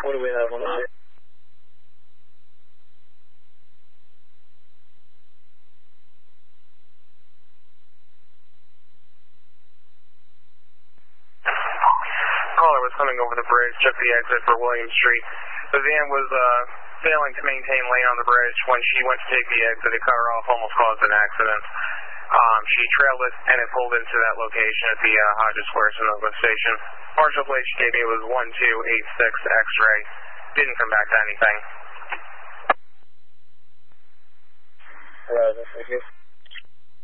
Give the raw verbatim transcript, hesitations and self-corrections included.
What do we have on the Caller was coming over the bridge, took the exit for William Street. The van was uh, failing to maintain lane on the bridge. When she went to take the exit, it cut her off, almost caused an accident. Um, she trailed it, and it pulled into that location at the uh, Hodges Square Sonoma station. Partial plate she gave me was one two eight six X-ray. Didn't come back to anything. Right, thank you.